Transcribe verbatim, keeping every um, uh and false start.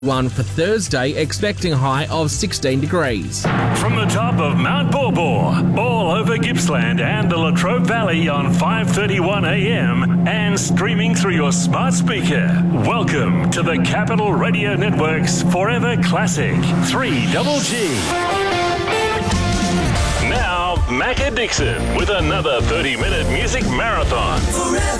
One for Thursday, expecting a high of sixteen degrees. From the top of Mount Borbor, all over Gippsland and the Latrobe Valley on five thirty-one a m and streaming through your smart speaker. Welcome to the Capital Radio Network's Forever Classic three G G. Now, Macca Dixon with another thirty-minute music marathon. Forever.